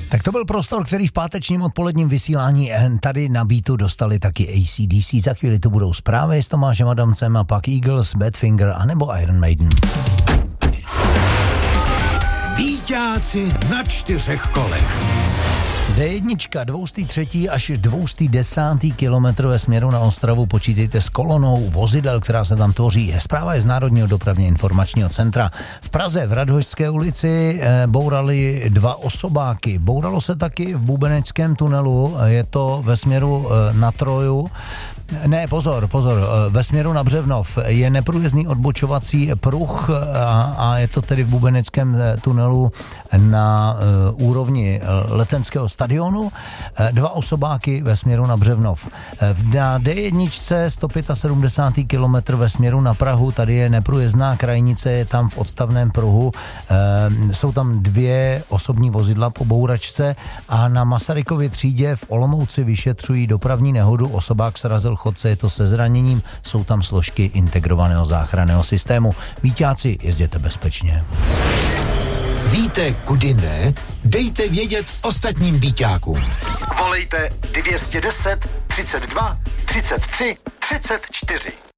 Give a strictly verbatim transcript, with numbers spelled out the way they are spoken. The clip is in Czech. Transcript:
Tak to byl prostor, který v pátečním odpoledním vysílání tady na Beatu dostali taky A C D C. Za chvíli tu budou zprávy s Tomášem Adamcem a pak Eagles, Badfinger anebo Iron Maiden. Bíťáci na čtyřech kolech. D jedna, dvě stě tři až dvě stě deset kilometr ve směru na Ostravu, počítejte s kolonou vozidel, která se tam tvoří. Zpráva je z Národního dopravně informačního centra. V Praze v Radhošské ulici eh, bourali dva osobáky. Bouralo se taky v Bubeneckém tunelu, je to ve směru eh, na Troju. Ne, pozor, pozor, ve směru na Břevnov je neprůjezdný odbočovací pruh a, a je to tedy v Bubeneckém tunelu na uh, úrovni letenského stadionu. Dva osobáky ve směru na Břevnov. Na D jedna sto sedmdesát pět kilometrů ve směru na Prahu, tady je neprůjezdná krajnice, je tam v odstavném pruhu. Uh, jsou tam dvě osobní vozidla po bouračce a na Masarykově třídě v Olomouci vyšetřují dopravní nehodu. Osobák srazil chodce, je to se zraněním, jsou tam složky integrovaného záchranného systému. Víťáci, jezděte bezpečně. Víte, kudy ne? Dejte vědět ostatním Bíťákům. Volejte dvě stě deset, třicet dva, třicet tři, třicet čtyři.